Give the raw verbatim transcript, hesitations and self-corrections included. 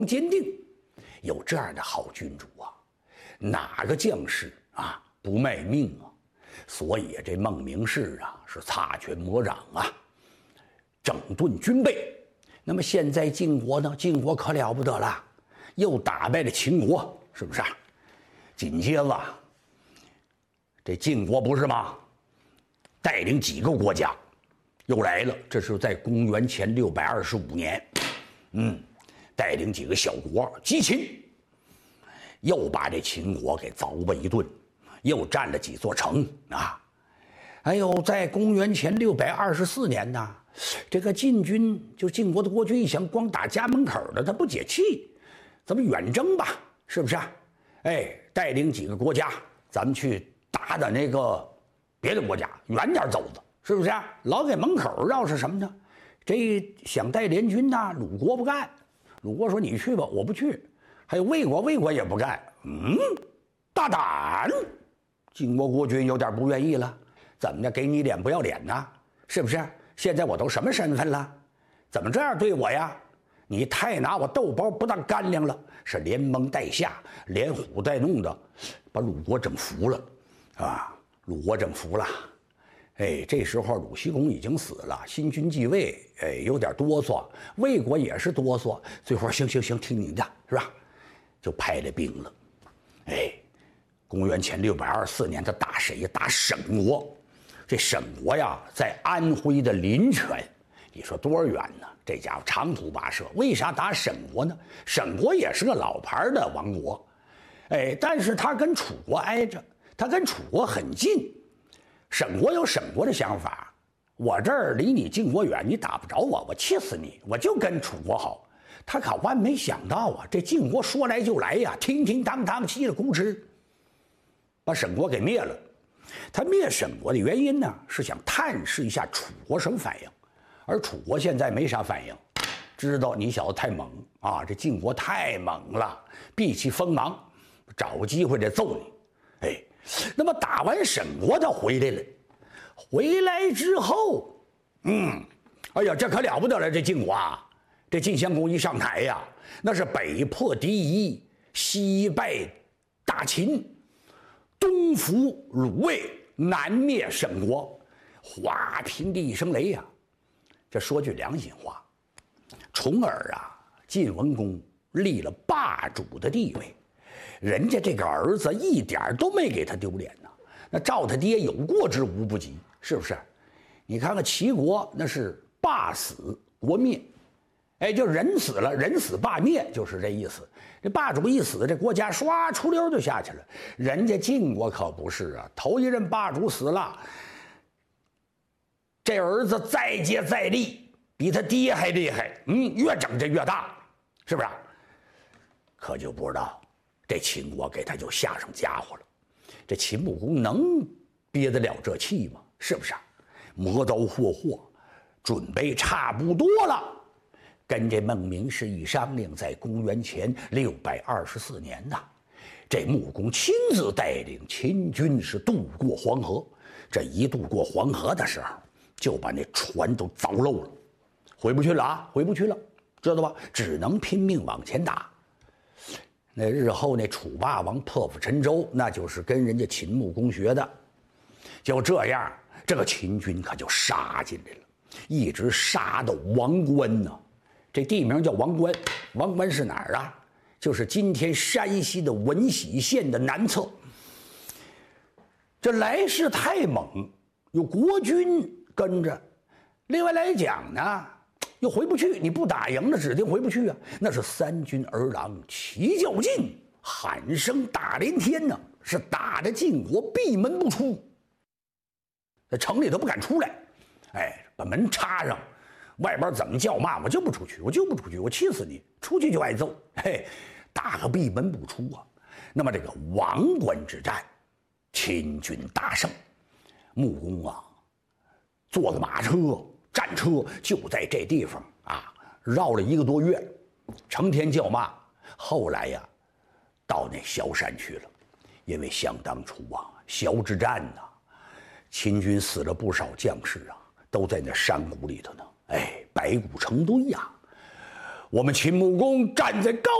坚定。有这样的好君主啊，哪个将士啊不卖命啊？所以这孟明视啊是擦拳磨掌啊，整顿军备。那么现在晋国呢？晋国可了不得了，又打败了秦国，是不是啊？紧接着，这晋国不是吗？带领几个国家又来了，这是在公元前六百二十五年，嗯，带领几个小国击秦，又把这秦国给凿吧一顿，又占了几座城啊！哎呦，在公元前六百二十四年呢，这个晋军就晋国的国君一想，光打家门口的他不解气，咱们远征吧，是不是啊？哎，带领几个国家，咱们去打打那个别的国家，远点走的，是不是啊？老给门口绕是什么呢？这想带联军呐，鲁国不干，鲁国说你去吧，我不去。还有魏国，魏国也不干。嗯，大胆！晋国国君有点不愿意了，怎么的？给你脸不要脸呢？是不是？现在我都什么身份了？怎么这样对我呀？你太拿我豆包不当干粮了，是连蒙带吓，连唬带弄的，把鲁国整服了，啊，鲁国整服了。哎，这时候鲁僖公已经死了，新君继位，哎，有点哆嗦，魏国也是哆嗦，最后行行行，听你的，是吧？就派了兵了。哎，公元前六百二十四年，他打谁呀？打沈国。这沈国呀，在安徽的临泉。你说多少远呢？这家伙长途跋涉，为啥打沈国呢？沈国也是个老牌的王国，哎，但是他跟楚国挨着，他跟楚国很近。沈国有沈国的想法，我这儿离你晋国远，你打不着我，我气死你，我就跟楚国好。他可万没想到啊，这晋国说来就来呀，叮叮当当，稀里咕哧，把沈国给灭了。他灭沈国的原因呢，是想探视一下楚国什么反应。而楚国现在没啥反应，知道你小子太猛啊，这晋国太猛了，避其锋芒，找个机会得揍你。哎，那么打完沈国他回来了，回来之后，嗯，哎呀，这可了不得了，这晋国啊，这晋襄公一上台呀，那是北破敌夷，西败大秦，东服鲁卫，南灭沈国，哗，平地一声雷呀！这说句良心话，重耳啊，晋文公立了霸主的地位，人家这个儿子一点都没给他丢脸呐，那照他爹有过之无不及，是不是？你看看齐国，那是霸死国灭，哎，就人死了，人死霸灭，就是这意思。这霸主一死，这国家唰出溜就下去了。人家晋国可不是啊，头一任霸主死了。这儿子再接再厉，比他爹还厉害，嗯，越整这越大，是不是？可就不知道这秦国给他就下上家伙了。这秦穆公能憋得了这气吗？是不是？磨刀霍霍，准备差不多了，跟这孟明视一商量，在公元前六百二十四年呐，这穆公亲自带领秦军是渡过黄河。这一渡过黄河的时候，就把那船都凿漏了，回不去了啊，回不去了，知道吧？只能拼命往前打。那日后那楚霸王破釜沉舟，那就是跟人家秦穆公学的。就这样，这个秦军可就杀进来了，一直杀到王关呢。这地名叫王关，王关是哪儿啊？就是今天山西的闻喜县的南侧。这来势太猛，有国军跟着，另外来讲呢，又回不去，你不打赢了，指定回不去啊！那是三军儿郎齐较劲，喊声大连天呢，是打得晋国闭门不出，在城里都不敢出来，哎，把门插上，外边怎么叫骂我就不出去，我就不出去，我气死你，出去就挨揍，嘿，打个闭门不出啊！那么这个王关之战，秦军大胜，穆公啊，坐个马车、战车就在这地方啊绕了一个多月，成天叫骂。后来呀，到那萧山去了，因为想当初啊，萧之战呐、啊，秦军死了不少将士啊，都在那山谷里头呢。哎，白骨成堆呀、啊。 我们秦穆公站在高